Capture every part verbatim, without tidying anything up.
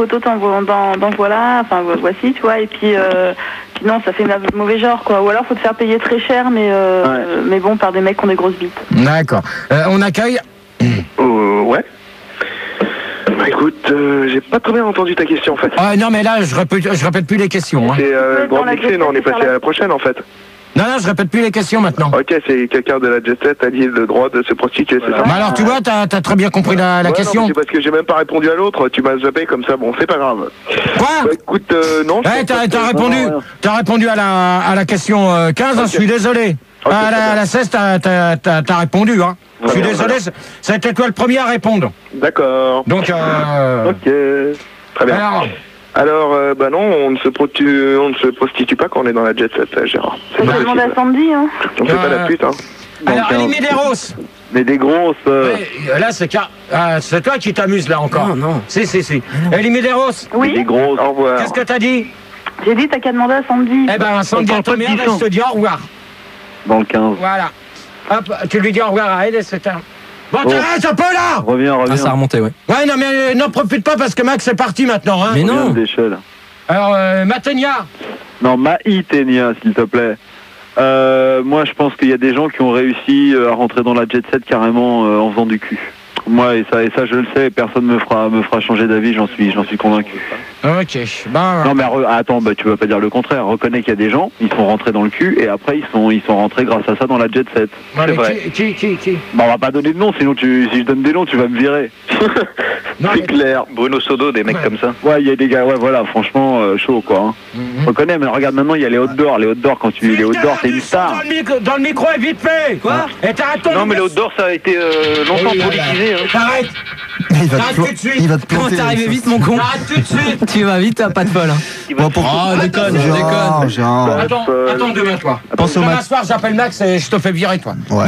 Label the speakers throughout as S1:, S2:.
S1: photo t'envoie dans, dans voilà, enfin voici, tu vois, et puis, euh, puis non, ça fait mauvais genre, quoi. Ou alors faut te faire payer très cher, mais, euh, ouais. mais bon, par des mecs qui ont des grosses bites.
S2: D'accord. Euh, on accueille
S3: euh, Ouais. Bah écoute, euh, j'ai pas très bien entendu ta question en fait.
S2: Ah non mais là je répète, je répète plus les questions. Hein.
S3: C'est euh, Grand Mixé, non, on est passé à la prochaine en fait.
S2: Non, non, je répète plus les questions maintenant.
S3: Ok, c'est quelqu'un de la Jet Set a dit le droit de se prostituer, voilà. C'est ça?
S2: Bah alors tu vois, t'as as très bien compris la, la
S3: ouais,
S2: question.
S3: Non, c'est parce que j'ai même pas répondu à l'autre, tu m'as zappé comme ça, bon, c'est pas grave.
S2: Quoi?
S3: Bah écoute, euh, non.
S2: Ouais, t'as
S3: que...
S2: répondu, t'as répondu à la, à la question euh, quinze, okay. hein, je suis désolé. Okay, à, la, à la seize, t'as répondu, hein. Ouais, je suis désolé, ouais. Ça a été toi le premier à répondre.
S3: D'accord.
S2: Donc, euh...
S3: ok, très bien. Alors, Alors euh, bah non, on ne, se protu... on ne se prostitue pas quand on est dans la Jet Set, Gérard.
S1: C'est pas demandé à Sandy, hein.
S3: On fait euh... pas la pute, hein.
S2: Alors, elle met des roses.
S3: Mais des grosses... Euh...
S2: Ouais, là, c'est car... ah, c'est toi qui t'amuses, là, encore.
S4: Non, non.
S2: Si, si, si. Elle met des roses.
S1: Oui.
S3: Des grosses, au revoir.
S2: Qu'est-ce que t'as dit?
S1: J'ai dit, t'as qu'à demander à Sandy.
S2: Eh ben, Sandy, ta mère, je te dis au revoir.
S3: Dans le quinze.
S2: Voilà. Hop, tu lui dis au revoir à elle et c'est un... Bon, oh. T'arrêtes un peu là.
S3: Reviens, reviens.
S4: Ah, ça a remonté, ouais.
S2: Ouais, non, mais n'en profite pas parce que Max est parti maintenant, hein.
S4: Mais non.
S2: Alors, euh, Matenia.
S5: Non, Maïtenia, s'il te plaît. Euh, moi, je pense qu'il y a des gens qui ont réussi à rentrer dans la Jet Set carrément euh, en faisant du cul. Moi, et ça, et ça, je le sais, personne me fera, me fera changer d'avis, j'en suis, j'en suis convaincu.
S2: Ok. Ben...
S5: Non, mais re, attends, bah, tu vas pas dire le contraire. Reconnais qu'il y a des gens, ils sont rentrés dans le cul et après ils sont, ils sont rentrés grâce à ça dans la Jet Set.
S2: Ouais,
S5: c'est vrai.
S2: Qui, qui, qui, qui
S5: bah, on va pas donner de nom, sinon tu, si je donne des noms, tu vas me virer. C'est mais... clair.
S3: Bruno Sodo, des mecs
S5: ouais.
S3: comme ça.
S5: Ouais, il y a des gars, ouais, voilà, franchement, euh, chaud, quoi. Hein. Mm-hmm. Reconnais, mais regarde maintenant, il y a les outdoors. Les outdoors, quand tu, les outdoors, t'es une star.
S2: Dans le micro, dans le micro vite fait. Quoi? Et t'arrêtes.
S3: Non, mais les outdoors, ça a été euh, longtemps
S2: oui,
S3: politisé. Hein.
S2: T'arrêtes.
S6: Il va te, tout de suite. Il va te planter.
S4: Comment t'es arrivé vite, mon con?
S2: Arrête tout de suite.
S4: Tu vas vite, t'as pas de folle. Hein.
S6: Bon, pour...
S2: Oh, déconne, déconne.
S6: Genre.
S2: Attends, attends demain, toi.
S6: Pense au
S2: demain soir, j'appelle Max et je te fais virer, toi.
S6: Ouais.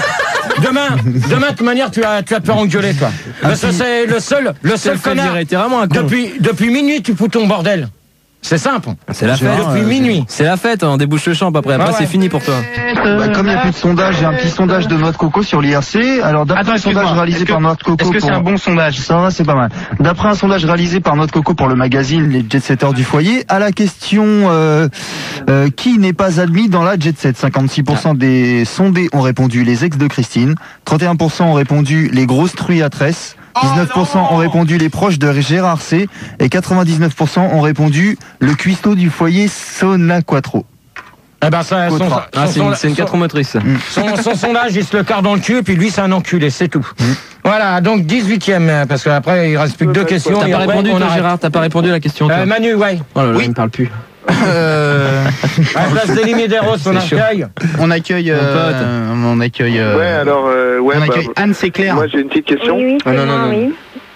S2: Demain, demain, de toute manière, tu vas, tu vas te faire engueuler, toi. Parce que c'est le seul, le seul connard. Depuis, depuis minuit, tu fous ton bordel. C'est simple.
S4: C'est la fête.
S2: Depuis euh, minuit.
S4: C'est la fête, on débouche le champ après. Après, ah ouais. C'est fini pour toi.
S6: Bah, comme il n'y a plus de sondage, j'ai un petit sondage de Noix de Coco sur l'I R C. Alors, d'après un sondage réalisé par Noix de Coco.
S7: Est-ce que c'est pour... un bon sondage?
S6: Ça va, c'est pas mal. D'après un sondage réalisé par Noix de Coco pour le magazine Les Jet-Setters du foyer, à la question euh, euh, qui n'est pas admis dans la Jet-Set, cinquante-six pour cent des sondés ont répondu les ex de Christine, trente et un pour cent ont répondu les grosses truies à tresse, dix-neuf pour cent ont répondu les proches de Gérard C et quatre-vingt-dix-neuf pour cent ont répondu le cuistot du foyer Sona Quattro.
S2: Eh ben ça, son, son,
S4: ah, c'est une, une quatre motrice.
S2: Mm. Son, son sondage, il se le carre dans le cul et puis lui c'est un enculé, c'est tout. Mm. Voilà, donc dix-huitième, parce qu'après il reste plus que deux questions.
S4: T'as pas répondu toi, Gérard, t'as pas répondu à la question.
S2: Euh, Manu, ouais.
S4: Oh là là,
S2: oui.
S4: il me parle plus.
S2: Euh... À la place d'Elie Deros, on accueille.
S7: On accueille. Euh, on accueille. Euh,
S3: ouais, alors. Euh, ouais,
S7: on accueille
S3: bah,
S7: Anne, c'est clair.
S3: Moi j'ai une petite question.
S1: Oui, oui,
S4: oh, non, non, non.
S1: Oui.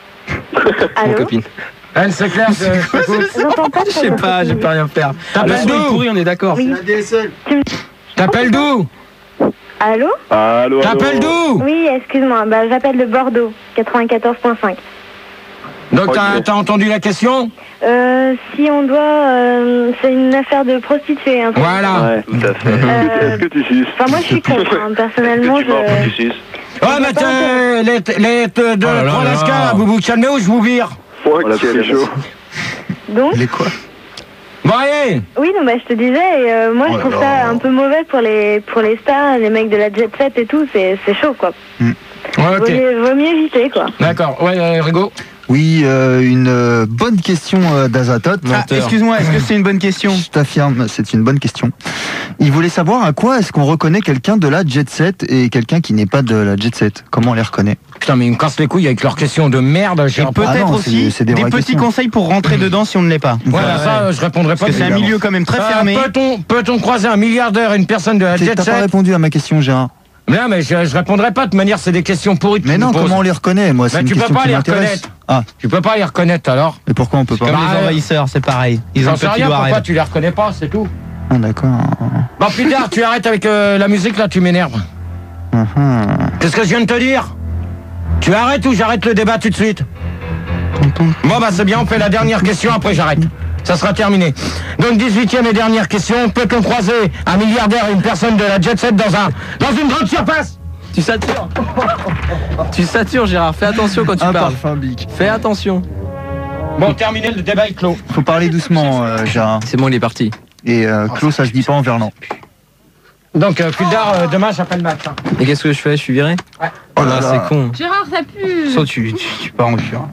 S4: Mon copine.
S2: Anne, c'est clair.
S4: Je sais pas, j'ai pas rien faire.
S2: T'appelles d'où?
S4: Pourri, on est d'accord.
S1: Oui.
S2: T'appelles d'où?
S1: Allô?
S5: Allô?
S2: T'appelles d'où?
S1: Oui, excuse-moi, bah, j'appelle de Bordeaux, quatre-vingt-quatorze point cinq.
S2: Donc t'as okay. entendu la question?
S1: Euh, si on doit, euh, c'est une affaire de prostituée. Hein,
S2: voilà.
S5: Ouais, tout à fait. Euh, Est-ce que tu suces?
S1: Enfin, moi je suis contre, hein, personnellement.
S3: Est-ce que tu
S1: je...
S3: mords, tu suces?
S2: Ouais, mais t'es, les, les, de, de, oh prends l'escale, vous vous calmez ou je vous vire?
S3: Ouais, oh, c'est chaud.
S1: Donc?
S6: Les quoi?
S2: Bon, allez!
S1: Oui, non, bah, je te disais, et, euh, moi, oh je trouve ça un peu mauvais pour les, pour les stars, les mecs de la Jet Set et tout, c'est, c'est chaud, quoi.
S2: Mm. Ouais, ok.
S1: Vaut, vaut mieux éviter, quoi.
S2: D'accord, ouais, euh, Rigo?
S6: Oui, euh, une euh, bonne question euh, d'Azatot.
S7: Ah, excuse-moi, est-ce que c'est une bonne question?
S6: Je t'affirme, c'est une bonne question. Il voulait savoir à quoi est-ce qu'on reconnaît quelqu'un de la Jet Set et quelqu'un qui n'est pas de la Jet Set. Comment on les reconnaît?
S2: Putain, mais ils me cassent les couilles avec leurs questions de merde.
S7: Et peut-être ah non, aussi c'est des, des petits questions. Conseils pour rentrer dedans si on ne l'est pas.
S2: Voilà, ouais, ça, ouais. Je répondrai pas.
S7: Parce que c'est un milieu quand même très euh, fermé.
S2: Peut-on, peut-on croiser un milliardaire et une personne de la Jet Set?
S6: T'as pas répondu à ma question, Gérard.
S2: Non, mais je, je répondrai pas. De toute manière, c'est des questions pourries.
S6: Mais non, comment on les reconnaît? Moi, c'est une
S2: tu
S6: question
S2: peux pas
S6: qui
S2: les
S6: m'intéresse.
S2: reconnaître.
S6: Ah,
S2: tu peux pas les reconnaître alors.
S6: Et pourquoi on peut pas?
S7: Comme bah, les envahisseurs, c'est pareil. Ils ont
S2: sais rien. Pourquoi tu les reconnais pas? C'est tout.
S6: Ah d'accord.
S2: Bon, plus tard, tu arrêtes avec euh, la musique là. Tu m'énerves.
S6: Uh-huh.
S2: Qu'est-ce que je viens de te dire? Tu arrêtes ou j'arrête le débat tout de suite? Bon bah c'est bien. On fait la dernière question. Après j'arrête. Ça sera terminé. Donc dix-huitième et dernière question. Peut-on croiser un milliardaire et une personne de la Jet Set dans un dans une grande surface?
S4: Tu satures. Tu satures, Gérard. Fais attention quand tu
S6: un
S4: parles.
S6: Parfum Bic.
S4: Fais attention.
S2: Bon, terminé, le débat est clos.
S6: Faut parler doucement, euh, Gérard.
S4: C'est bon, il est parti.
S6: Et euh, clos, ça se dit pas en verlan.
S2: Donc, euh, Fuldar, euh, demain, j'appelle Max. Hein.
S4: Et qu'est-ce que je fais? Je suis viré?
S2: Ouais.
S6: Oh là là.
S4: C'est con.
S8: Gérard, ça pue.
S6: Soit tu, tu, tu pars en cure.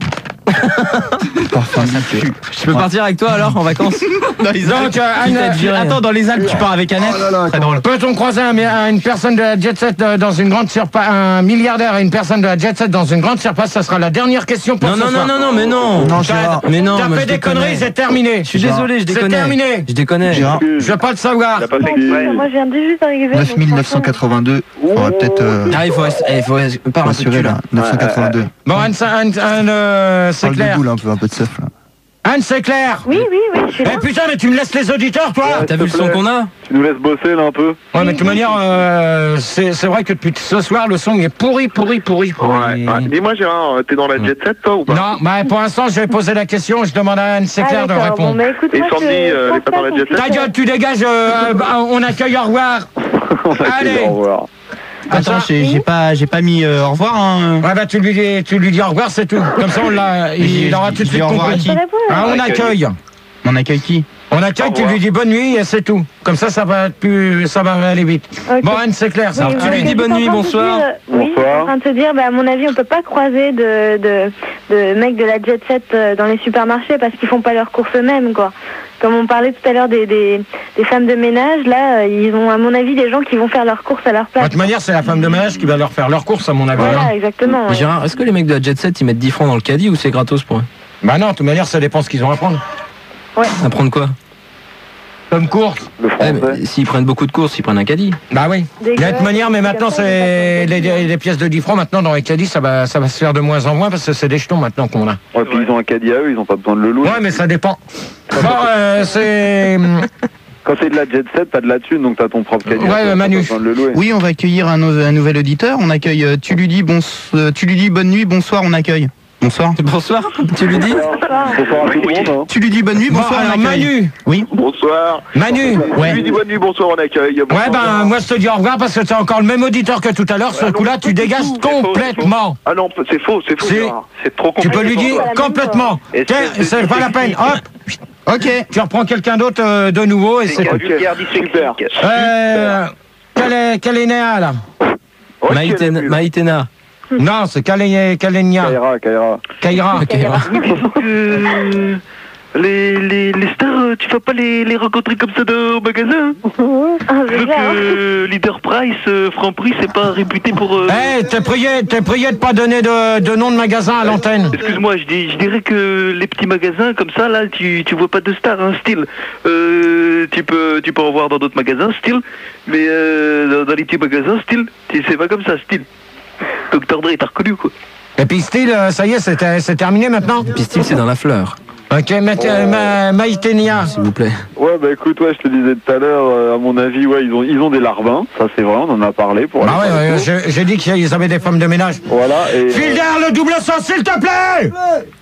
S6: Parfum, ça pue.
S4: Je peux partir avec toi alors en vacances?
S7: Dans les Alpes.
S2: Donc, euh, Anne,
S7: Viré, Attends, dans les Alpes, tu pars avec Annette.
S6: Oh là là,
S7: Très drôle.
S2: peut-on croiser un, un- une personne de la jet set euh, dans une grande surface, un milliardaire et une personne de la jet set dans une grande surface? Ça sera la dernière question pour
S4: Non,
S2: ce
S4: non,
S2: soir.
S4: non, non, non, mais non.
S6: Non, Gérard.
S4: Mais non,
S2: T'as
S4: moi,
S2: fait
S4: je
S2: des
S4: déconne.
S2: conneries, c'est terminé.
S4: Je suis désolé, je
S2: C'est
S4: déconne.
S2: terminé.
S4: Je déconne.
S6: Gérard,
S2: Je veux pas le savoir.
S3: Il a pas fait
S1: Non,
S3: exprès.
S1: moi, je viens de juste d'arriver.
S6: neuf mille neuf cent quatre-vingt-deux. Faudrait peut-être euh,
S4: Ah, il faut, il faut, il faut
S6: assurer là. neuf cent quatre-vingt-deux.
S2: Bon, Anne, ça- Anne, Anne, euh, c'est
S6: Parle de
S2: clair.
S6: boule un peu, un peu de seuf là.
S2: Anne, c'est clair.
S1: Oui, oui, oui, je suis là.
S2: Eh putain, mais tu me laisses les auditeurs, toi.
S5: Ouais.
S4: T'as vu le son qu'on a?
S5: Tu nous laisses bosser là un peu?
S2: Ouais, mais de toute manière, euh, c'est c'est vrai que depuis ce soir, le son il est pourri, pourri, pourri. pourri.
S3: Ouais, ouais. Dis-moi, Gérard, t'es dans la jet set, toi, ou pas?
S2: Non, bah pour l'instant, je vais poser la question, je demande à Anne, c'est
S1: Ah,
S2: clair de
S1: d'accord.
S2: répondre.
S1: Bon, bah, écoute,
S3: Et
S1: moi,
S3: Sandy,
S1: je-
S3: euh,
S1: je
S3: elle est pas dans la
S1: pense
S3: jet
S1: qu'on
S3: set?
S2: Ta
S1: peut-
S2: gueule, tu dégages, euh, bah, on accueille, au revoir. Allez.
S5: Au revoir.
S7: Attends,
S2: Comme ça-
S7: j'ai j'ai pas, j'ai pas mis euh, au revoir. Hein.
S2: Ouais, bah tu lui dis, tu lui dis au revoir, c'est tout. Comme ça, on l'a, il,
S7: J'ai-
S2: aura tout de
S7: j'ai
S2: suite
S7: au revoir à
S2: compris.
S7: qui?
S1: Je peux répondre,
S2: Ah,
S1: hein.
S2: on accueille.
S7: On accueille qui?
S2: On accueille,
S3: Au
S2: tu
S3: revoir.
S2: lui dis bonne nuit et c'est tout. Comme ça, ça va être plus, ça va aller vite.
S1: Ok.
S2: Bon, Anne, c'est clair, ça.
S1: Oui,
S4: tu
S1: parce
S4: lui
S1: que
S4: dis bonne
S1: j'étais
S4: nuit,
S1: en train de te
S4: bonsoir.
S1: dire, euh, Oui, je suis
S5: Bonsoir.
S1: en train de te dire, bah, à mon avis, on peut pas croiser de, de, de mecs de la jet set euh, dans les supermarchés parce qu'ils font pas leurs courses eux-mêmes, quoi. Comme on parlait tout à l'heure des, des, des femmes de ménage, là, euh, ils ont, à mon avis, des gens qui vont faire leurs courses à leur
S2: De
S1: place.
S2: toute manière, c'est la femme de ménage qui va leur faire leur course, à mon avis. hein.
S1: Voilà, exactement.
S4: Mais
S1: ouais.
S4: Gérard, est-ce que les mecs de la Jet Set ils mettent dix francs dans le caddie ou c'est gratos pour eux?
S2: Bah non, de toute manière, ça dépend ce qu'ils ont à prendre.
S4: À prendre quoi?
S2: Comme course.
S5: Le
S4: Ouais,
S5: français.
S4: mais s'ils prennent beaucoup de courses, ils prennent un caddie.
S2: Bah oui.
S1: Des
S2: De toute
S1: gosses,
S2: manière, mais
S1: des
S2: maintenant,
S1: garçons,
S2: c'est
S1: des
S2: les, les pièces de dix francs, maintenant, dans les caddies, ça va, ça va se faire de moins en moins parce que c'est des jetons maintenant qu'on a.
S5: Ouais, puis ils ont un caddie à eux, ils ont pas besoin de le louer.
S2: Ouais, mais ça dépend. Bon, euh, c'est...
S5: Quand t'es de la jet set, t'as de la thune, donc t'as ton propre caddie.
S2: Ouais,
S5: à toi, t'as
S2: Manu.
S5: pas besoin de le louer.
S7: Oui, on va accueillir un, nou- un nouvel auditeur. On accueille. euh, tu lui dis bon, tu lui dis bonne nuit, bonsoir. On accueille. Bonsoir.
S4: Bonsoir, tu lui dis?
S5: Bonsoir à tout le monde. Hein.
S7: Tu lui dis bonne nuit,
S2: Bon,
S7: bonsoir.
S2: alors,
S7: on accueille.
S2: Manu.
S7: Oui.
S3: Bonsoir.
S2: Manu.
S7: Ouais.
S3: Je lui dis bonne nuit, bonsoir, on accueille.
S2: Ouais,
S3: Bonsoir.
S2: ben, moi, je te dis au revoir parce que t'es encore le même auditeur que tout à l'heure. Ce
S3: non,
S2: coup-là, tu
S3: pas du
S2: dégages
S3: tout, c'est faux,
S2: complètement.
S3: Ah non, c'est faux, c'est faux.
S2: Si.
S3: Gérard. C'est trop
S2: Tu
S3: compliqué.
S2: peux lui
S3: pour
S2: dire
S3: toi.
S1: la même
S2: complètement.
S3: Et
S2: Tiens,
S3: c'est-
S2: c'est pas la peine. Hop.
S7: Ok.
S2: Tu reprends quelqu'un d'autre euh, de nouveau et c'est tout.
S3: Ok, super.
S2: Euh... Quel est, quel est Néa, là?
S3: Ok,
S4: Maïtena.
S3: la pub.
S4: Maïtena.
S2: Non, c'est Kalenia. Kalenia.
S5: Kaira, Kaira.
S2: Kaira.
S4: Kaira.
S9: Euh, les, les, les stars, euh, tu vas pas les, les rencontrer comme ça dans- au magasin?
S1: Ah,
S9: Vu
S1: déjà, hein.
S9: que Leader Price, euh, Franprix, c'est pas réputé pour... euh,
S2: Eh, t'es prié, t'es prié de pas donner de, de nom de magasin à l'antenne.
S9: Excuse-moi, je, dis, je dirais que les petits magasins comme ça, là, tu, tu vois pas de stars, hein, style. Euh, tu, peux, tu peux en voir dans d'autres magasins, style. Mais euh, dans, dans les petits magasins, style, tu- c'est pas comme ça, style. docteur Dre, t'as reconnu, quoi.
S2: Et puis style, euh, ça y est, c'est c'est terminé maintenant.
S4: Puis style, c'est dans la fleur,
S2: Ok, mais euh, ma, Maïtenia.
S4: s'il vous plaît.
S5: Ouais, bah écoute, ouais, je te disais tout à l'heure, euh, à mon avis, ouais, ils ont, ils ont des larbins, ça c'est vrai, on en a parlé pour aller
S2: Ah ouais,
S5: faire le
S2: ouais,
S5: tour.
S2: j'ai j'ai dit qu'ils avaient des femmes de ménage.
S5: Voilà, et
S2: Filder, le double sens, s'il te plaît.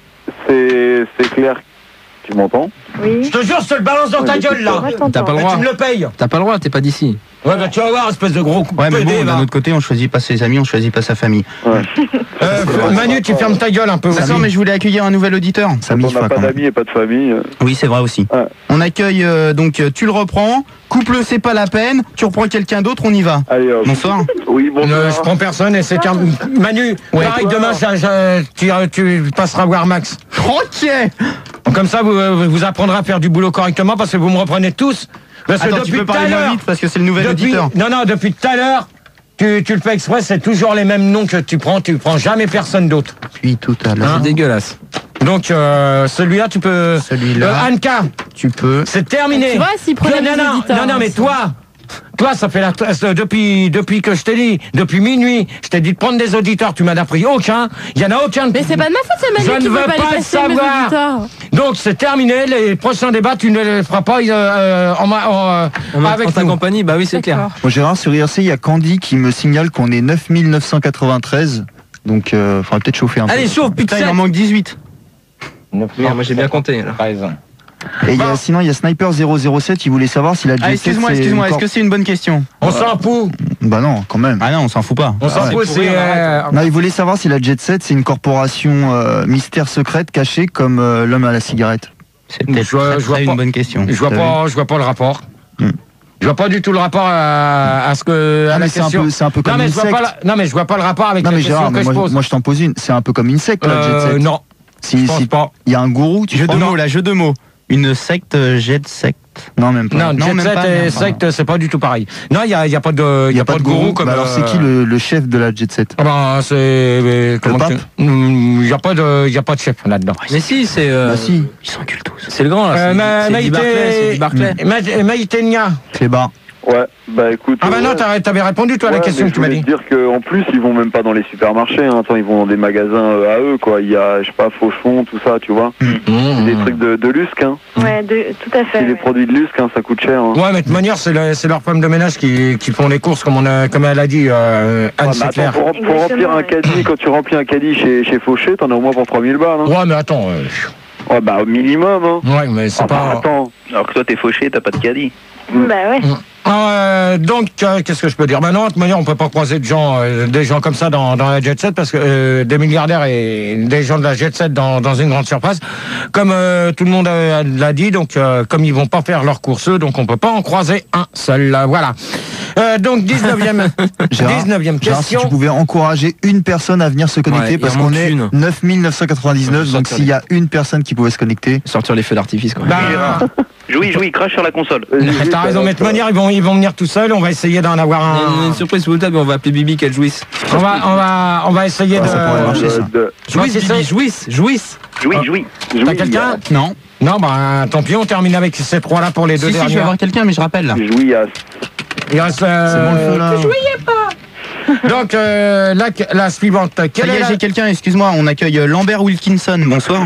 S5: c'est c'est clair. Tu m'entends?
S1: Oui.
S2: Je te jure, je te le balance dans ta gueule, là.
S1: Moi, je
S4: T'as
S1: t'entends.
S4: pas le
S2: Et
S4: droit.
S2: tu me le payes.
S4: T'as pas le droit, t'es pas d'ici.
S2: Ouais, bah tu vas voir, espèce de gros coup
S7: Ouais, mais
S2: pédé,
S7: bon,
S2: va.
S7: d'un autre côté, on choisit pas ses amis, on choisit pas sa famille.
S2: Euh, Manu, tu fermes ta gueule un peu.
S7: D'accord, mais je voulais accueillir un nouvel auditeur.
S6: Ça
S5: On
S6: m'y
S5: n'a
S6: fa
S5: pas
S6: quand même.
S5: d'amis et pas de famille. euh.
S7: Oui, c'est vrai aussi.
S5: Ouais.
S7: On accueille euh, donc euh, tu le reprends, couple c'est pas la peine, tu reprends quelqu'un d'autre, on y va.
S5: Allez, hop.
S7: Bonsoir.
S5: Oui, bonsoir.
S2: Euh, je prends personne et c'est terminé. Manu, pareil, demain, je- je- tu, tu passeras voir Max.
S7: Ok.
S2: Comme ça, vous, euh, vous apprendrez à faire du boulot correctement parce que vous me reprenez tous. Parce que
S7: Attends, tu
S2: depuis
S7: peux
S2: tout à
S7: parler moins
S2: l'heure,
S7: vite parce que c'est le nouvel
S2: depuis-
S7: auditeur.
S2: non, non, depuis tout à l'heure, tu, tu le fais exprès, c'est toujours les mêmes noms que tu prends, tu prends jamais personne d'autre.
S7: Puis tout à l'heure.
S2: Hein
S4: C'est dégueulasse.
S2: Donc, euh, celui-là, tu peux...
S7: Celui-là.
S2: Euh, Anka,
S7: Tu peux.
S2: c'est terminé.
S8: Tu vois, s'il prenait
S2: non,
S8: les
S2: non,
S8: auditeurs,
S2: non, non, mais
S8: hein,
S2: toi, toi, ça fait la, euh, depuis, depuis que je t'ai dit, depuis minuit, je t'ai dit de prendre des auditeurs, tu m'en as pris aucun, il y en a aucun.
S8: Mais c'est pas de ma faute, c'est
S2: Je
S8: Manu qui
S2: ne
S8: veut
S2: veux
S8: pas
S2: pas
S8: les
S2: le
S8: passer, mes
S2: savoir.
S8: auditeurs.
S2: Donc c'est terminé, les prochains débats, tu ne les feras pas euh, euh, en, ma- en, euh,
S4: En,
S2: avec
S4: en ta
S2: nous.
S4: compagnie, bah oui, c'est clair.
S8: D'accord.
S6: Bon, Gérard, sur I R C, il y a Candy qui me signale qu'on est neuf mille neuf cent quatre-vingt-treize. Donc, il euh, faudra peut-être chauffer un peu.
S4: Allez, chauffe,
S7: Putain,
S4: putain.
S7: il en manque dix-huit.
S4: Non, moi j'ai bien compté. Là.
S6: Et il y a, sinon, il y a Sniper zéro zéro sept, il voulait savoir si la
S7: Ah,
S6: Jet set,
S7: excuse-moi,
S6: c'est
S7: excuse-moi, est-ce
S6: encore-
S7: que c'est une bonne question?
S2: On s'en fout.
S6: Bah non, quand même.
S7: Ah non, on s'en fout pas.
S2: On s'en
S6: Ah,
S2: fout, c'est... euh,
S6: Non, il voulait savoir si la Jet Set, c'est une corporation euh, mystère secrète cachée comme euh, l'homme à la cigarette.
S7: C'est peut-être
S2: Je vois-
S7: très,
S2: je vois
S7: très
S2: pas-
S7: une bonne question.
S2: Je vois
S6: T'as
S2: pas, je vois pas le rapport.
S6: Hmm.
S2: Je vois pas du tout le rapport à, à ce que à
S6: Ah,
S2: la
S6: mais c'est un
S2: question.
S6: peu, c'est un peu
S2: non
S6: comme
S2: mais
S6: une
S2: je vois
S6: secte.
S2: pas la- non mais je vois pas le rapport avec
S6: Non
S2: la
S6: mais
S2: question
S6: Gérard,
S2: que
S6: moi,
S2: je pose.
S6: moi je t'en pose une. C'est un peu comme une secte, la Jet
S2: Euh,
S6: Set.
S2: non,
S6: Si,
S2: je pense
S6: si,
S2: pas.
S6: il y a un gourou, tu
S7: Jeu de
S6: crois
S7: mots, là, jeu de mots. Une secte, euh, jet secte.
S6: Non, même pas.
S2: Non,
S7: Non,
S2: Jet
S7: même
S2: Set
S7: pas,
S2: et
S7: même pas.
S2: secte, c'est pas du tout pareil. Non, il y a, il y a pas de, il y a pas de gourou comme.
S6: Bah alors c'est
S2: euh,
S6: qui le, le chef de la Jet Set?
S2: Ah ben, c'est euh, comment
S6: pape
S2: tu- Hmm, il y a pas de, il y a pas de chef là-dedans.
S4: Mais si, c'est. euh,
S6: Bah si,
S7: Ils s'enculent tous.
S4: C'est le grand là.
S2: Euh,
S4: c'est-
S2: Ma-
S4: c'est du Barclay. C'est du Barclay.
S2: Ma- Maïté Nia.
S6: Clébar.
S5: Ouais, bah écoute.
S2: Ah bah
S5: euh,
S2: non,
S5: ouais.
S2: t'as- t'avais répondu toi à la
S5: Ouais,
S2: question
S5: mais
S2: que tu m'as
S5: je
S2: dit.
S5: voulais te dire qu'en plus, ils vont même pas dans les supermarchés. Hein. Attends, ils vont dans des magasins euh, à eux, quoi. Il y a, je sais pas, Fauchon, tout ça, tu vois.
S2: Mmh.
S5: Des trucs de, de Lusque, hein.
S1: Ouais, de, tout à fait.
S5: C'est des
S1: ouais.
S5: produits de Lusque, hein, ça coûte cher. Hein.
S2: Ouais, mais de toute manière, c'est le- c'est leurs femmes de ménage qui, qui font les courses, comme, on a, comme elle a dit, euh, Anne
S5: Ouais, mais attends,
S2: Sinclair.
S5: pour, pour
S1: Exactement,
S5: remplir un
S1: ouais.
S5: caddie, quand tu remplis un caddie chez, chez Fauché, t'en as au moins pour trois mille balles. Hein.
S2: Ouais, mais attends. euh,
S5: Ouais, bah au minimum. Hein.
S2: ouais, mais c'est
S5: Ah, bah,
S2: pas.
S5: attends.
S9: Alors que toi, t'es fauché, t'as pas de caddie.
S1: Bah ouais.
S2: Euh, donc, euh, qu'est-ce que je peux dire? Maintenant, de toute manière, on peut pas croiser de gens, euh, des gens comme ça dans, dans la Jet Set, parce que euh, des milliardaires et des gens de la Jet Set dans, dans une grande surface, comme euh, tout le monde euh, l'a dit, donc euh, comme ils vont pas faire leurs courses, eux, donc on peut pas en croiser un seul. euh, voilà. Euh, donc, dix-neuvième,
S6: Gérard,
S2: dix-neuvième
S6: Gérard, si
S2: question.
S6: tu pouvais encourager une personne à venir se connecter,
S4: Ouais, il
S6: parce
S4: en
S6: qu'on
S4: manque
S6: est
S4: une.
S6: neuf mille neuf cent quatre-vingt-dix-neuf,
S4: Ouais,
S6: donc
S4: sortir
S6: s'il y a une personne qui pouvait se connecter.
S4: Sortir les feux d'artifice, quoi.
S2: Bah,
S9: Jouis, jouis, crache sur la console.
S2: t'as raison, mais de toute manière, ils vont, ils vont venir tout seuls, on va essayer d'en avoir
S4: Il y a une,
S2: un.
S4: une surprise pour le table, on va appeler Bibi qu'elle jouisse.
S2: On va, on va, on va essayer
S6: Ouais, ça pourrait
S2: de.
S6: marcher, ça.
S5: De-
S4: Jouisse,
S2: Ouais, c'est
S4: Bibi,
S2: ça.
S4: jouisse, jouisse.
S9: Jouis,
S2: Ah.
S9: jouis.
S2: T'as
S5: Jouis,
S2: quelqu'un?
S7: Non.
S2: Non, bah tant pis, on termine avec ces trois-là pour les deux
S7: Si, si, je vais
S2: dernières.
S7: avoir quelqu'un, mais je rappelle là.
S5: Jouis à...
S2: Il reste. euh,
S6: C'est bon le feu là.
S2: Donc, euh, la, la suivante.
S7: Ça
S2: Quelle
S7: y
S2: est
S7: est,
S2: la...
S7: j'ai quelqu'un, excuse-moi, on accueille euh, Lambert Wilkinson, bonsoir.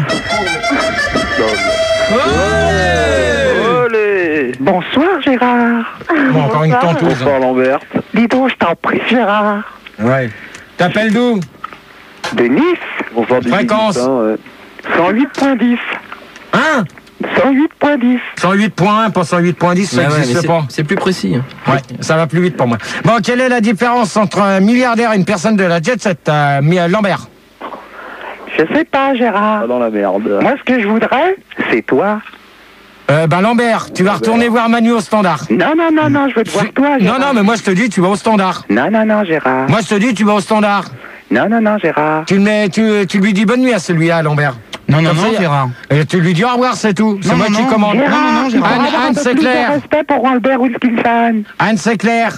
S5: Olé.
S8: Bonsoir Gérard.
S2: Bon, encore une
S1: Bonsoir.
S2: tentouse.
S5: Bonsoir Lambert.
S8: Dis donc, je t'en prie Gérard.
S2: Ouais. T'appelles d'où?
S8: De Nice,
S5: Bonsoir du
S2: Fréquence.
S5: Nice, hein, ouais.
S8: cent huit point dix.
S2: Hein?
S8: cent huit point dix.
S2: cent huit point un, pas cent huit point dix, ça
S4: Ouais, ouais, mais
S2: n'existe
S4: c'est-
S2: pas.
S4: C'est plus précis. hein.
S2: Ouais, ça va plus vite pour moi. Bon, quelle est la différence entre un milliardaire et une personne de la Jet Set, euh, Mi- Lambert?
S8: Je sais pas Gérard.
S5: Pas dans la merde.
S8: Moi ce que je voudrais, c'est toi.
S2: Euh, bah Lambert, tu vas retourner voir Manu au standard.
S8: Non, non, non, non, je veux te voir toi
S2: Non,
S8: Gérard.
S2: non, mais moi je te dis, tu vas au standard.
S8: Non, non, non Gérard.
S2: Moi je te dis, tu vas au standard.
S8: Non, non, non Gérard.
S2: Tu, le mets, tu, tu lui dis bonne nuit à celui-là, Lambert.
S7: Non, non,
S2: Comme
S7: non,
S2: ça,
S7: Gérard.
S2: Et tu lui dis au revoir, c'est tout. C'est
S7: Non,
S2: moi
S7: non,
S2: qui
S7: non,
S2: commande.
S8: Gérard,
S7: non, non,
S8: tu
S7: Gérard.
S8: pourrais
S2: Anne-
S8: avoir un
S2: Anne,
S8: peu
S2: c'est
S8: plus
S2: clair.
S8: de respect pour Albert Wilkinson.
S2: Anne, c'est clair.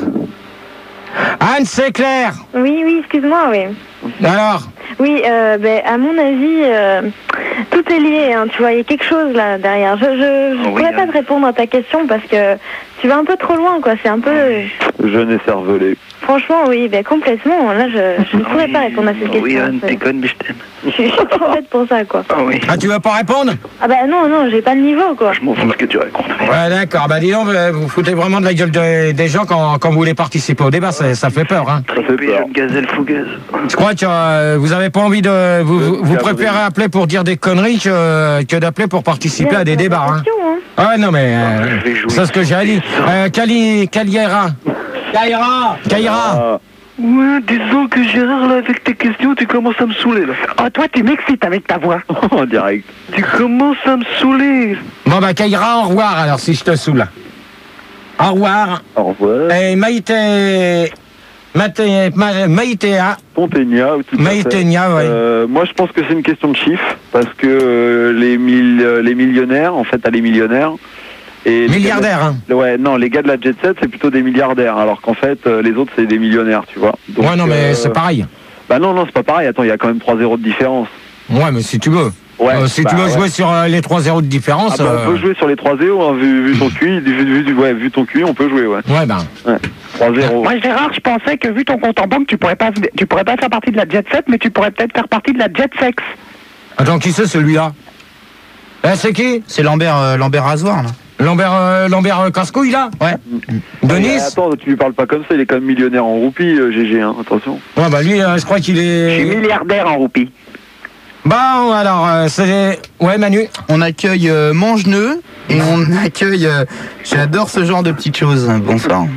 S2: Anne, c'est clair.
S1: Oui, oui, excuse-moi, oui.
S2: Alors,
S1: Oui, euh, ben, à mon avis, euh, tout est lié, hein, tu vois, il y a quelque chose là derrière. Je je, je
S9: Oh, oui,
S1: pourrais pas
S9: hein.
S1: te répondre à ta question parce que tu vas un peu trop loin, quoi. C'est un peu...
S5: Jeune et cervelé.
S1: Franchement, oui, ben, complètement. Là, je, je ne pourrais pas répondre à cette
S9: Oh, oui,
S1: question.
S9: Anne,
S1: C'est-
S9: t'es conne, mais je t'aime.
S1: je, suis- je suis trop bête pour ça, quoi.
S9: Ah oui.
S2: ah, tu veux pas répondre?
S1: Ah bah non, non, j'ai pas le niveau, quoi.
S9: Je m'en fous de ce que tu racontes.
S2: Ouais, d'accord. Bah dis donc, vous vous foutez vraiment de la gueule de- des gens quand, quand vous voulez participer au débat. Ça, ça fait peur, hein.
S5: fait peur.
S9: Jeune gazelle fougueuse.
S2: Je crois que euh, vous avez pas envie de... Vous, vous, vous préférez appeler pour dire des conneries que, que d'appeler pour participer à des
S1: Bien,
S2: débats, hein.
S1: question, hein.
S2: Ah ouais, non, mais... euh,
S9: Je vais jouer.
S2: c'est ce que j'ai dit. Euh, Cali... Caliera. Caïra. Caïra.
S5: Ah,
S9: Ouais, disons que Gérard, là, avec tes questions, tu commences à me saouler, là.
S8: Oh, toi, tu m'excites avec ta voix.
S5: en direct.
S9: Tu commences à me saouler.
S2: Bon, bah, Caïra, au revoir, alors, si je te saoule. Au revoir.
S5: Au revoir.
S2: Et Maïté... Maïté... Ma- Maïtéa.
S5: Ponténia, tout à fait.
S2: Maïténia, ouais.
S5: Euh, moi, je pense que c'est une question de chiffres, parce que euh, les, mille, euh, les millionnaires, en fait, t'as les millionnaires. Et les
S2: Milliardaire, hein.
S5: gars de- Ouais, non, les gars de la Jet Set, c'est plutôt des milliardaires, alors qu'en fait, euh, les autres, c'est des millionnaires, tu vois. Donc,
S2: Ouais, non, mais
S5: euh,
S2: c'est pareil.
S5: Bah non, non, c'est pas pareil. Attends, il y a quand même trois zéros de différence.
S2: Ouais, mais si tu veux.
S5: Ouais.
S2: Euh, si
S5: bah
S2: tu veux
S5: ouais.
S2: jouer sur euh, les trois zéros de différence...
S5: Ah bah,
S2: euh,
S5: on peut jouer sur les trois zéros, hein, vu, vu ton Q I, vu, vu, vu- ouais, vu ton Q I, on peut jouer, ouais.
S2: Ouais, ben...
S5: trois zéro.
S8: Moi Gérard, je pensais que vu ton compte en banque, tu pourrais pas, tu pourrais pas faire partie de la Jet Set, mais tu pourrais peut-être faire partie de la Jet Sex.
S2: Attends, qui c'est celui-là? Eh, c'est qui?
S7: C'est Lambert, euh, Lambert Rasoir, là.
S2: Lambert, euh, Lambert euh, Cascouille, là?
S7: Ouais.
S2: De
S5: Mais
S2: Nice?
S5: attends, tu lui parles pas comme ça, il est quand même millionnaire en roupies, euh, G G, hein, attention.
S2: Ouais, bah lui, euh, je crois qu'il
S8: Je suis
S2: est...
S8: milliardaire en roupie.
S2: Bon, alors, euh, c'est... Ouais, Manu?
S7: On accueille euh, Mangeneux et on accueille... euh, J'adore ce genre de petites choses. Bonsoir.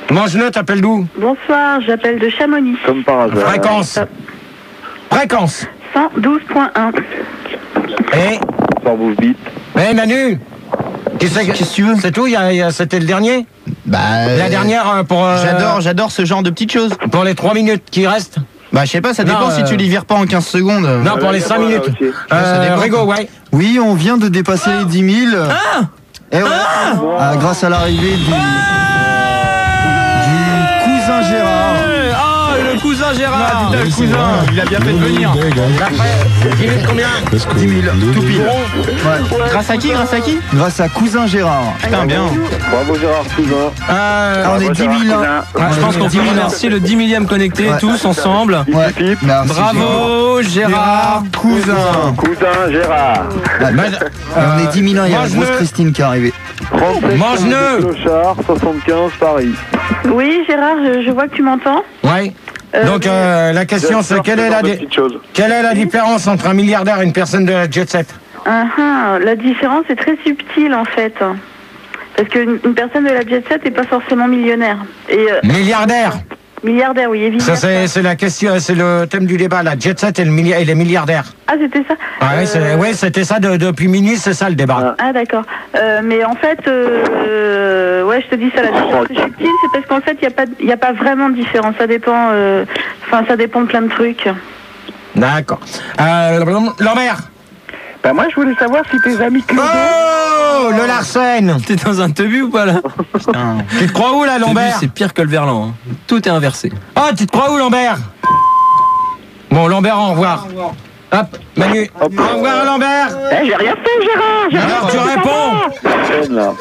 S2: Mange-le, t'appelles d'où?
S10: Bonsoir, j'appelle de Chamonix.
S5: Comme par hasard.
S2: Fréquence. Fréquence.
S10: cent douze point un.
S2: Et
S5: Par vos bits.
S2: Eh Manu, tu sais que-
S7: Qu'est-ce que tu veux?
S2: c'est tout, il y a- il y a- c'était le dernier.
S7: Bah.
S2: La dernière euh, pour, euh,
S7: J'adore, j'adore ce genre de petites choses.
S2: pour les trois minutes qui restent.
S7: Bah, je sais pas, ça
S2: Non,
S7: dépend si
S2: euh,
S7: tu les vires pas en quinze secondes.
S2: Non, pour les cinq minutes.
S3: aussi.
S2: Euh,
S7: dépend.
S2: Rigo, ouais.
S6: Oui, on vient de dépasser les dix mille. Et ouais, ah, grâce à l'arrivée du, du cousin Gérard.
S4: Ah, le cousin Gérard.
S7: Ah, putain, le cousin, il a bien fait de venir.
S2: Après, dix minutes combien?
S6: dix mille, tout pile.
S7: Grâce à qui, grâce à qui?
S6: Grâce à cousin Gérard.
S7: Putain, bien.
S5: Bravo Gérard Cousin.
S2: Euh,
S6: Ah, on est dix mille. hein.
S4: Ouais, je pense qu'on peut remercier le dix millième connecté
S6: Ouais.
S4: tous ensemble.
S6: Ouais. Merci,
S4: Bravo Gérard.
S6: cousin.
S5: Cousin Gérard.
S6: Ouais.
S2: bah,
S6: On est dix mille ans, il y a la
S2: mange-le.
S6: grosse Christine qui est arrivée.
S5: trente-sept
S2: Mange-le.
S5: Clochard, soixante-quinze Paris.
S10: Oui, Gérard, je, je vois que tu m'entends.
S2: ouais.
S10: Euh,
S2: Donc euh, la question c'est quelle est la di- quelle est la différence entre un milliardaire et une personne de la jet set?
S10: Ah, ah, la différence est très subtile en fait. Parce qu'une une personne de la jet set n'est pas forcément millionnaire. Et euh,
S2: Milliardaire.
S10: milliardaire, oui, évidemment.
S2: Ça c'est c'est la question, c'est le thème du débat, la jet set et, le milli- et les milliardaires.
S10: Ah, c'était ça.
S2: Ah, ouais, c'est-
S10: Euh,
S2: ouais, c'était ça de- depuis minuit, c'est ça le débat.
S10: Ah, d'accord. Euh, mais en fait, euh, euh, ouais, je te dis ça, la différence est subtile, c'est parce qu'en fait, il n'y a, pas- y a pas vraiment de différence. Ça dépend, euh, enfin, ça dépend de plein de trucs.
S2: D'accord. Euh, Lambert.
S8: Ben moi, je voulais savoir si tes amis Clodo...
S2: Oh, le Larsen.
S4: T'es dans un tebu ou pas là?
S7: Putain.
S2: Tu te crois où là,
S4: Tebu,
S2: Lambert?
S4: c'est pire que le verlan. hein. Tout est inversé.
S2: Oh, tu te crois où, Lambert? Bon, Lambert, au revoir. Hop, Manu. Au revoir, Lambert.
S8: Eh, j'ai rien fait, Gérard. J'ai rien
S2: Alors, tu
S8: fait,
S2: réponds.
S5: Chaîne, là.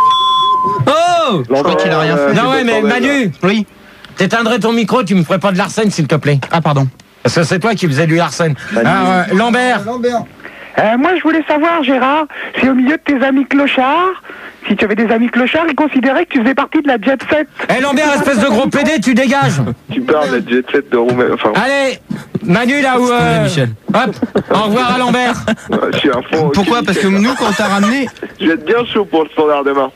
S4: Oh!
S7: Je crois qu'il a rien fait.
S2: Non, ouais, mais Manu,
S7: Oui.
S2: t'éteindrais ton micro, tu me ferais pas de Larsen, s'il te plaît.
S7: Ah, pardon.
S2: Parce que c'est toi qui faisais du Larsen. Alors, euh, Lambert.
S8: Euh, moi, je voulais savoir, Gérard, si au milieu de tes amis clochards, si tu avais des amis clochards, ils considéraient que tu faisais partie de la jet set.
S2: Eh, Lambert, espèce de gros pédé, tu dégages.
S3: Tu parles de la jet set de Roumain. Enfin,
S2: Allez, Manu, là où...
S4: C'est
S2: euh,
S4: Michel.
S2: Hop, au revoir à Lambert.
S3: ouais, je suis un fond.
S7: Pourquoi? Parce que nous, quand on t'a ramené,
S3: Je vais être bien chaud pour le standard demain.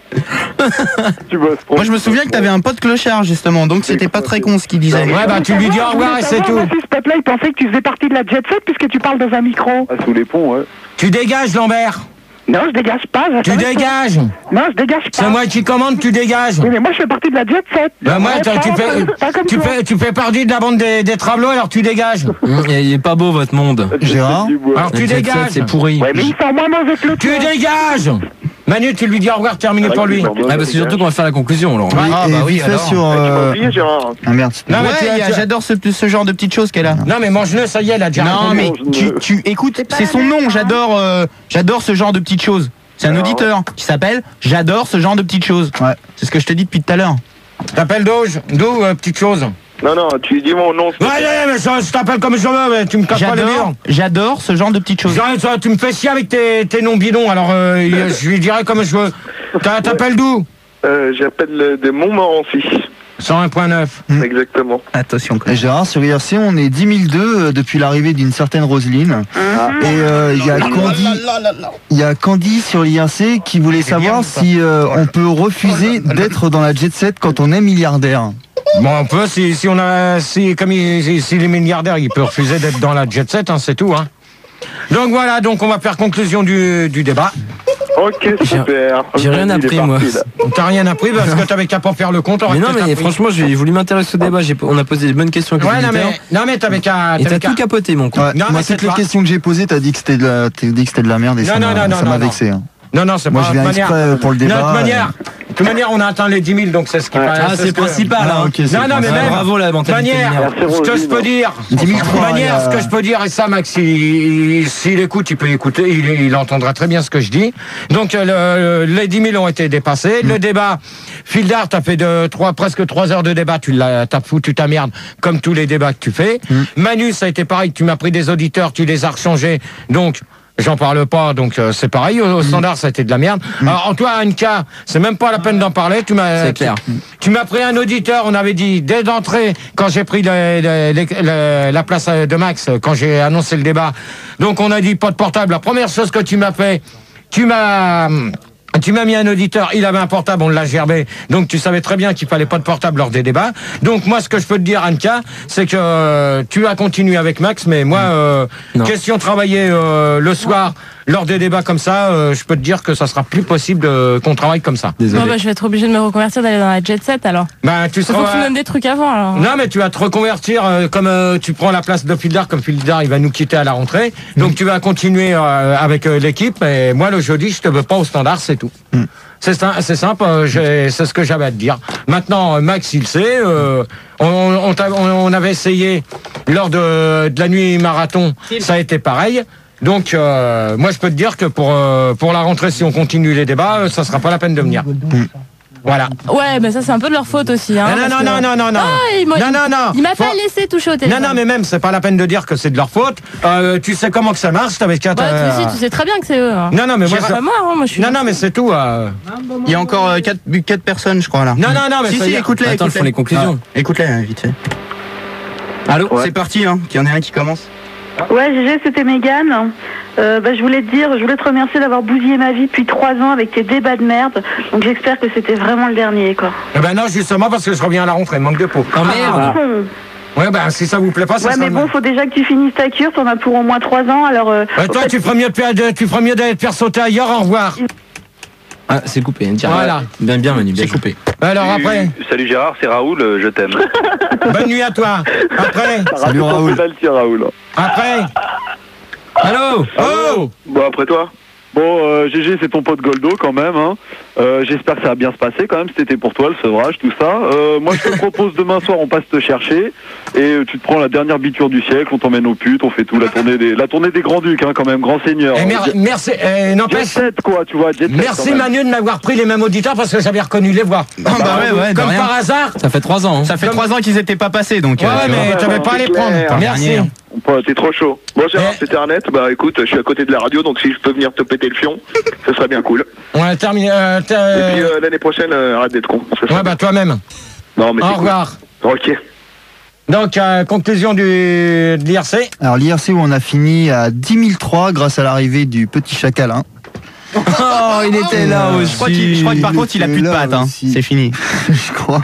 S5: Tu bosses pour.
S7: moi je me souviens que t'avais un pote clochard justement, donc c'était pas très con ce qu'il disait.
S2: Ouais, bah, tu lui dis au revoir et c'est tout.
S8: Si ce pote-là, il pensait que tu faisais partie de la jet set puisque tu parles dans un micro.
S5: Ah, sous les ponts, ouais.
S2: Tu dégages, Lambert.
S8: Non, je dégage pas. je
S2: Tu
S8: savais pas.
S2: dégages.
S8: Non, je dégage pas.
S2: C'est moi qui commande, tu dégages.
S8: Oui, mais moi, je fais partie de la jet set.
S2: Bah moi,
S8: Ouais,
S2: toi,
S8: pas-
S2: tu
S8: pas-
S2: fais,
S8: pas comme
S2: tu
S8: toi.
S2: fais, tu fais partie de la bande des, des Trablots, alors tu dégages.
S4: Hum, Il est pas beau votre monde.
S6: Gérard.
S5: Du bois.
S2: Alors tu
S4: Le jet set,
S2: dégages.
S4: c'est pourri.
S8: Ouais, mais ils sont moins mauvais que le
S2: Tu
S8: tien.
S2: dégages. Manu, tu lui dis au revoir, terminé pour lui.
S4: Ah bah c'est surtout qu'on va faire la conclusion alors.
S6: Oui,
S7: Ah,
S6: et
S7: bah oui,
S6: vite fait
S7: alors.
S6: sur...
S3: Tu m'as
S6: euh,
S3: oublié, Gérard.
S6: Ah merde.
S2: Non, mais
S7: Ouais,
S2: tu-
S7: il y a-
S2: tu-
S7: j'adore ce, ce genre de petites choses qu'elle a.
S2: Non mais mange-le, ça y est, elle a déjà
S7: Non
S2: répondu.
S7: mais tu, tu écoutes,
S10: C'est pas
S7: c'est
S10: la
S7: son
S10: même,
S7: nom,
S10: hein.
S7: j'adore euh, j'adore ce genre de petites choses. C'est un
S3: Alors.
S7: auditeur qui s'appelle J'adore ce genre de petites choses.
S6: Ouais.
S7: C'est ce que je te dis depuis tout à l'heure.
S2: T'appelles Doge, d'où euh, petite chose.
S3: Non, non, tu dis mon nom.
S2: Ouais, ouais, mais ça, je t'appelle comme je veux, mais tu me casses pas les
S7: J'adore,
S2: murs.
S7: j'adore ce genre de petites choses.
S2: Genre, ça, tu me fais chier avec tes, tes noms bidons, alors euh, il- je lui dirai comme je veux. T'as- T'appelles d'où?
S3: Euh, J'appelle euh, de Montmorency.
S2: cent un point neuf.
S3: Exactement.
S7: Attention.
S6: Et Gérard, sur I R C, on est dix mille deux euh, depuis l'arrivée d'une certaine Roselyne. Et euh, il y a Candy, il y a Candy sur l'I R C qui voulait savoir si euh, on peut refuser d'être dans la jet set quand on est milliardaire.
S2: Bon, on peut, si, si on a, si, comme il, si, si les milliardaires, il peut refuser d'être dans la jet set, hein, c'est tout, hein. Donc voilà, donc on va faire conclusion du, du débat.
S3: Ok, super.
S4: J'ai rien
S3: Il est
S4: appris
S3: parti,
S4: moi.
S3: là.
S2: T'as rien appris parce que t'avais qu'à pas faire le compte.
S4: Mais non
S2: t'aurais
S4: mais
S2: peut-être appris.
S4: franchement j'ai voulu m'intéresser au débat. J'ai- On a posé des bonnes questions avec
S2: Ouais,
S4: les
S2: non
S4: auditeurs.
S2: mais, non mais t'avais qu'à,
S4: Et
S2: t'avais
S4: t'as
S2: qu'à-
S4: tout capoté mon con.
S6: Ouais.
S2: Non, mais
S6: Moi,
S2: c'est
S6: toutes les
S2: pas-
S6: questions que j'ai posées, t'as dit que c'était de la, t'as dit que c'était de la merde et
S2: Non,
S6: ça
S2: non,
S6: m'a
S2: non,
S6: ça
S2: non,
S6: m'a
S2: non.
S6: vexé. hein.
S2: Non, non, c'est
S6: Moi,
S2: pas
S6: je viens
S2: de manière.
S6: exprès pour le débat.
S2: De toute manière, de toute manière, on a atteint les dix mille, donc c'est ce qui
S3: Ouais.
S2: paraît-
S4: Ah
S2: c'est
S4: c'est
S2: ce que-
S4: principal
S6: Ah,
S4: hein.
S6: ok, c'est
S2: Non, non, mais
S4: Ah,
S2: même.
S4: bravo la
S2: De
S4: mentalité
S2: manière,
S4: linéaire.
S3: Merci,
S2: ce que je
S3: Roselyne.
S2: peux dire,
S6: dix mille trois,
S2: de manière,
S6: il y a-
S2: ce que je peux dire, et ça, Max, il- s'il écoute, il peut écouter, il, il entendra très bien ce que je dis. Donc, euh, le- les dix mille ont été dépassés. Le débat, Phil Dart a fait de trois, presque trois heures de débat, tu l'as, t'as foutu ta merde, comme tous les débats que tu fais. Manu, ça a été pareil, tu m'as pris des auditeurs, tu les as rechangés, donc, j'en parle pas, donc euh, c'est pareil. Au, au standard, ça a été de la merde. Alors, toi, Anka, c'est même pas la peine d'en parler. Tu m'as,
S4: C'est clair.
S2: Tu, tu m'as pris un auditeur. On avait dit dès d'entrée quand j'ai pris le- le- le- le- la place de Max, quand j'ai annoncé le débat. Donc, on a dit pas de portable. La première chose que tu m'as fait, tu m'as hum, Tu m'as mis un auditeur, il avait un portable, on l'a gerbé, donc tu savais très bien qu'il fallait pas de portable lors des débats. Donc moi, ce que je peux te dire, Anka, c'est que euh, tu as continué avec Max, mais moi, euh, question travailler euh, le soir lors des débats comme ça, euh, je peux te dire que ça sera plus possible euh, qu'on travaille comme ça.
S11: Désolé. Bon, bah, je vais être obligé de me reconvertir, d'aller dans la jet set alors.
S2: Bah, tu seras...
S11: Faut que tu me donnes des trucs avant alors.
S2: Non, mais tu vas te reconvertir euh, comme euh, tu prends la place de Fildar, comme Fildar il va nous quitter à la rentrée. Donc mmh. tu vas continuer euh, avec euh, l'équipe, et moi le jeudi je te veux pas au standard, c'est tout. Mmh. C'est c'est simple, euh, c'est ce que j'avais à te dire. Maintenant, Max, il sait, euh, on, on, on, on avait essayé lors de, de la nuit marathon, ça a été pareil. Donc, euh, moi, je peux te dire que pour, euh, pour la rentrée, si on continue les débats, euh, ça sera pas la peine de venir. Mmh. Voilà.
S11: Ouais, mais ça c'est un peu de leur faute aussi. Hein,
S2: non, non, non, non, non, non,
S11: ah, il
S2: non, non, non.
S11: Il m'a pas laissé toucher au téléphone.
S2: Non, non, mais même, c'est pas la peine de dire que c'est de leur faute. Euh, tu sais comment que ça marche, t'avais qu'à...
S11: Ouais, toi aussi, tu sais très bien que c'est eux. Hein.
S2: Non, non, mais moi...
S11: C'est pas moi, hein, moi je suis...
S2: Non, non, mais c'est tout. Euh...
S7: Il y a encore euh, quatre personnes, je crois, là.
S2: Non, non, non, mais...
S7: Si, si, écoute-les,
S4: Attends,
S7: écoute-les.
S4: font les conclusions.
S7: Ah, écoute-les, hein, vite fait. Allô, ouais. C'est parti, hein. Qu'il y en ait un qui commence.
S10: Ouais, G G, c'était Mégane. Euh, bah, je voulais te dire, je voulais te remercier d'avoir bousillé ma vie depuis trois ans avec tes débats de merde. Donc j'espère que c'était vraiment le dernier, quoi.
S2: Eh ben non, justement, parce que je reviens à la rentrée, manque de peau.
S4: Oh merde.
S10: Ah.
S2: Ouais, ben si ça vous plaît pas, ça
S10: Ouais, mais bon, faut déjà que tu finisses ta cure, t'en as pour au moins trois ans, alors... Euh,
S2: ouais, toi, fait... tu ferais mieux de, tu ferais mieux d'aller te faire sauter ailleurs, au revoir.
S4: Ah, c'est coupé, hein,
S2: voilà.
S4: Bien, bien, Manu, bien coupé.
S2: Alors après...
S9: Salut Gérard, c'est Raoul, euh, je t'aime.
S2: Bonne nuit à toi. Après...
S5: Salut Raoul. Raoul.
S2: Après...
S4: Allô.
S3: Oh. Bon, après toi.
S5: Bon, euh, G G, c'est ton pote Goldo quand même. Hein. Euh, J'espère que ça va bien se passer quand même. C'était pour toi le sevrage, tout ça. Euh, moi, je te propose demain soir, on passe te chercher et euh, tu te prends la dernière biture du siècle. On t'emmène aux putes, on fait tout. La tournée des, la tournée des grands ducs, hein, quand même, grand seigneur.
S2: Eh, mer merci. Eh,
S5: Jet set, quoi, tu vois. Jet
S2: merci Manu de m'avoir pris les mêmes auditeurs parce que j'avais reconnu les voix.
S7: Ah, bah, bah ouais, ouais.
S2: Comme par hasard.
S4: Ça fait trois ans. Hein.
S7: Ça fait
S2: Comme...
S7: trois ans qu'ils étaient pas passés, donc.
S2: Ouais,
S7: euh,
S2: mais t'avais pas à les prendre. Merci.
S3: T'es trop chaud. Bon, Gérard, eh. c'était Arnett. Bah écoute, je suis à côté de la radio, donc si je peux venir te péter le fion, ce serait bien cool.
S2: On a terminé. Euh,
S3: Et puis euh, l'année prochaine, euh, arrête d'être con.
S2: Ouais, bah toi-même.
S3: Non, mais
S2: au revoir.
S3: Cool. Ok.
S2: Donc, euh, conclusion du, de l'I R C.
S6: Alors, l'I R C où on a fini à dix mille trois grâce à l'arrivée du petit chacalin.
S7: Oh, il était là aussi. Je crois, je crois que par contre, il a plus de pattes. Hein. C'est fini.
S6: Je crois.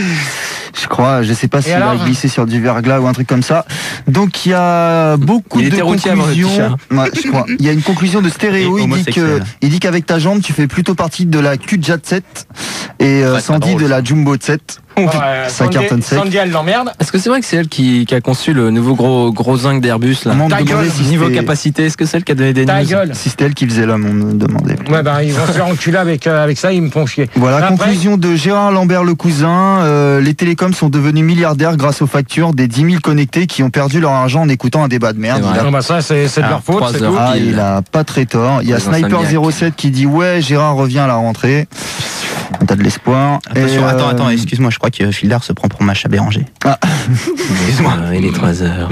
S6: Je crois, je sais pas s'il a glissé sur du verglas ou un truc comme ça. Donc il y a beaucoup
S4: il
S6: de conclusions. Ouais, je crois. Il y a une conclusion de Stéréo. Il dit que, il dit qu'avec ta jambe, tu fais plutôt partie de la Q-Jet sept et euh, Sandy de la Jumbo sept.
S2: Ouais,
S6: ça
S2: Sandy,
S6: cartonne sec.
S2: Sandy, elle l'emmerde.
S4: Est-ce que c'est vrai que c'est elle qui, qui a conçu le nouveau gros gros zinc d'Airbus là?
S2: Ta gueule,
S4: si niveau capacité, est-ce que c'est elle qui a donné des
S2: Ta
S4: news?
S2: gueule.
S6: Si c'était elle qui faisait l'homme, on me demandait.
S2: Ouais, bah ils vont se faire enculer avec, euh, avec ça, ils me font chier.
S6: Voilà,
S2: après,
S6: conclusion de Gérard Lambert le cousin. Euh, les télécoms sont devenus milliardaires grâce aux factures des dix mille connectés qui ont perdu leur argent en écoutant un débat de merde.
S2: A... Non, bah ça, c'est de leur faute, c'est tout.
S6: Ah, il a pas très tort. Il y a Sniper zéro sept qui dit ouais, Gérard revient à la rentrée. T'as de l'espoir.
S7: Attention, attends, attends, excuse-moi, je crois que Fildar se prend pour Macha Béranger.
S6: Ah.
S4: Excuse-moi. Il est trois heures.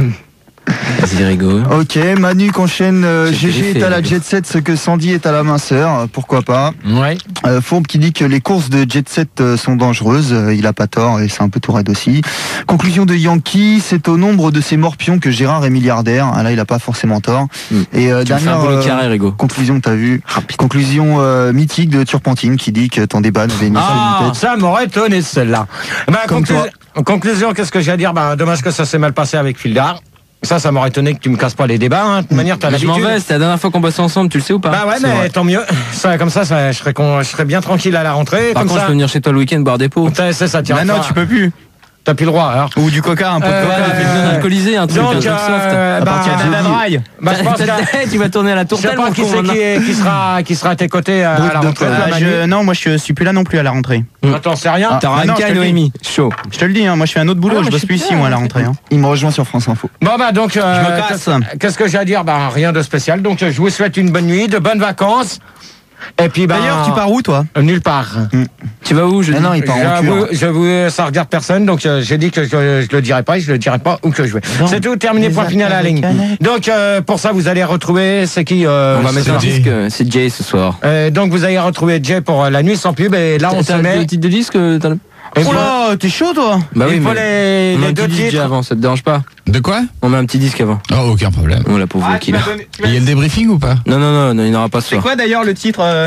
S4: Vas-y, Rigo.
S6: Ok, Manu qu'enchaîne. Euh, G G est à la Jet Set, ce que Sandy est à la minceur. Pourquoi pas.
S2: Ouais.
S6: Euh, Fourbe qui dit que les courses de Jet Set euh, sont dangereuses. Euh, il a pas tort et c'est un peu tout raide aussi. Conclusion de Yankee, c'est au nombre de ces morpions que Gérard est milliardaire. Ah, là, il a pas forcément tort.
S4: Mm.
S6: Et euh, dernière
S4: euh, carré, Rigo.
S6: conclusion que t'as vu. Rapide. Conclusion euh, mythique de Turpentine qui dit que ton débat n'avait ni
S2: ah,
S6: tête.
S2: Ça m'aurait étonné celle-là. Bah, conclu conclusion, qu'est-ce que j'ai à dire? Bah, dommage que ça s'est mal passé avec Fildar. Ça, ça m'aurait étonné que tu me casses pas les débats. Hein. De toute manière, t'as l'habitude.
S4: Je m'en vais, c'est la dernière fois qu'on bosse ensemble, tu le sais ou pas?
S2: Bah ouais, mais vrai. Tant mieux. Ça, comme ça, ça je, serais con, je serais bien tranquille à la rentrée.
S4: Par
S2: comme
S4: contre,
S2: ça.
S4: je peux venir chez toi le week-end boire des pots.
S2: C'est ça, tiens.
S7: Bah non, tu peux plus.
S2: T'as plus le droit, alors.
S7: Ou du coca, un peu de
S2: euh,
S7: coca.
S2: Euh,
S4: bien alcoolisé, un truc,
S2: donc,
S4: un truc soft.
S2: Euh,
S7: à partir de la draille.
S2: Bah, je pense que
S4: tu vas tourner à la tourtelle,
S2: mon qui, qui, qui sera qui sera à tes côtés à, à la rentrée.
S7: Bah, je, non, moi je suis plus là non plus à la rentrée.
S2: Mmh. Attends, c'est rien.
S7: Ah,
S4: T'auras un cas, Noémie. Chaud.
S7: Je te le dis, hein, moi je fais un autre boulot, ah, je bosse plus ici moi à la rentrée. Hein.
S6: Il me rejoint sur France Info.
S2: Bon bah donc, euh,
S7: je me casse.
S2: Qu'est-ce que j'ai à dire? Bah rien de spécial. Donc je vous souhaite une bonne nuit, de bonnes vacances. Et puis bah,
S7: d'ailleurs, tu pars où toi?
S2: Nulle part.
S6: Mmh.
S4: Tu vas où? Je
S6: ah non, il part en
S2: cure. Je vous, ça regarde personne, donc euh, j'ai dit que je, je le dirai pas, et je le dirai pas où que je vais. C'est tout, terminé, point final à la ligne. Donc euh, pour ça, vous allez retrouver, c'est qui euh,
S4: on va mettre un disque, c'est Jay ce soir.
S2: Euh, donc vous allez retrouver Jay pour euh, la nuit sans pub, et là on se met.
S4: Le titre de disque, t'as le...
S7: Oh là, t'es chaud toi?
S4: Bah oui,
S2: mais les,
S4: on met
S2: les
S4: un
S2: deux
S4: petit disque avant, ça te dérange pas?
S12: De quoi?
S4: On met un petit disque avant.
S12: Oh, aucun problème.
S4: Oh la pauvre
S7: ah,
S4: qui là.
S12: Il y a le débriefing ou pas?
S4: Non, non, non, non, il n'y en aura pas ce soir.
S7: C'est quoi d'ailleurs le titre euh...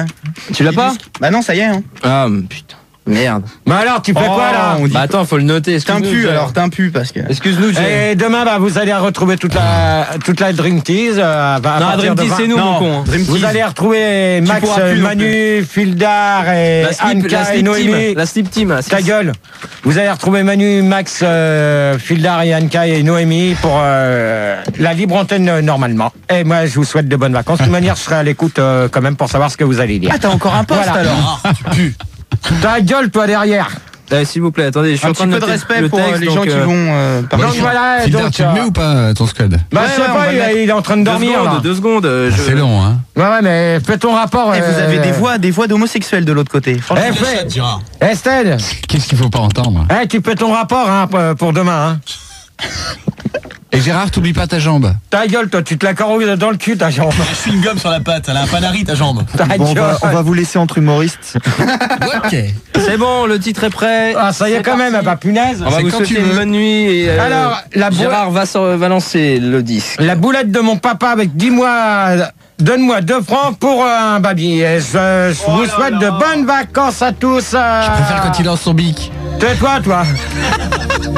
S4: Tu l'as pas?
S7: Bah non, ça y est. Hein.
S4: Ah putain. Merde.
S2: Bah alors, tu fais
S7: Oh,
S2: quoi là?
S7: on dit-
S4: Bah attends, faut le noter.
S7: T'es un
S4: excuse-nous,
S7: pu
S4: Jay.
S7: alors, t'es un pu parce que.
S4: Excuse-nous, Jay.
S2: Et demain, bah, vous allez retrouver toute la, toute la Dream Tease. euh, bah, à
S4: Non,
S2: partir
S4: Dream
S2: de
S4: Tease,
S2: vingt.
S4: c'est nous,
S7: Non,
S4: mon con. hein.
S7: Dream
S2: Vous
S7: Tease.
S2: allez retrouver Max,
S7: pourras plus
S2: euh,
S7: non
S2: Manu, Fildar et
S4: La slip,
S2: Anka
S4: la
S2: et
S4: slip
S2: Noémie.
S4: team. La slip team. là,
S2: Ta
S4: c'est-
S2: gueule. Vous allez retrouver Manu, Max, euh, Fildar et Anka et Noémie pour euh, la libre antenne euh, normalement. Et moi, je vous souhaite de bonnes vacances. De toute manière, je serai à l'écoute euh, quand même pour savoir ce que vous allez dire.
S7: Ah, t'as encore un poste
S2: Voilà.
S7: alors.
S2: Ta gueule, toi, derrière.
S4: Eh, s'il vous plaît, attendez, je suis
S7: Un
S4: en
S7: petit
S4: train de
S7: peu de
S4: noter
S7: respect
S4: le
S7: pour
S4: texte,
S7: euh, les
S4: donc,
S7: gens qui
S4: euh,
S7: vont euh, parler.
S2: Donc voilà,
S12: Fildar,
S2: donc,
S12: tu le
S2: euh,
S12: mets ou pas, ton scud?
S2: bah,
S7: Ouais,
S2: je sais
S7: ouais, on
S2: pas,
S7: va
S2: il,
S7: le mettre.
S2: il est en train de
S4: Deux
S2: dormir.
S4: secondes,
S2: là.
S4: deux secondes. euh, je-
S12: C'est long, hein.
S2: Ouais, ouais, mais fais ton rapport.
S7: Et vous
S2: euh,
S7: avez des voix, des voix d'homosexuels de l'autre côté. Franchement.
S2: Eh, fais. Eh, Sted,
S12: Qu'est-ce qu'il faut pas entendre?
S2: eh, tu fais ton rapport hein, pour- pour demain. Hein.
S12: Et Gérard, t'oublies pas ta jambe.
S2: Ta gueule, toi, tu te la corrouilles dans le cul, ta jambe.
S13: Un chewing-gum sur la patte, elle a un panari ta jambe.
S2: Ta
S6: Bon, on,
S2: gueule.
S6: va, on va vous laisser entre humoristes.
S13: Ok.
S4: C'est bon, le titre est prêt.
S2: Ah, ça y est,
S4: C'est
S2: quand même,
S4: parti.
S2: bah punaise.
S4: On va
S12: C'est
S4: vous
S12: quand
S4: souhaiter
S12: tu
S4: une
S12: veux.
S4: bonne nuit. Et, euh,
S2: Alors, la boîte-
S4: Gérard va, sur- va lancer le disque.
S2: La boulette de mon papa avec dis-moi, donne-moi deux francs pour un baby. Et je, je vous souhaite de bonnes vacances à tous. euh.
S12: Je préfère quand il lance son bic.
S2: Tais-toi, toi.